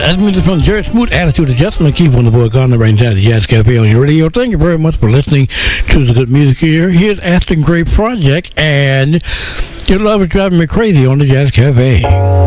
That's music from Jerry Smoot, Attitude Adjustment. Keep on the boy Gardner right inside the Jazz Cafe on your radio. Thank you very much for listening to the good music here. Here's Aston Gray Project, and Your Love Is Driving Me Crazy on the Jazz Cafe.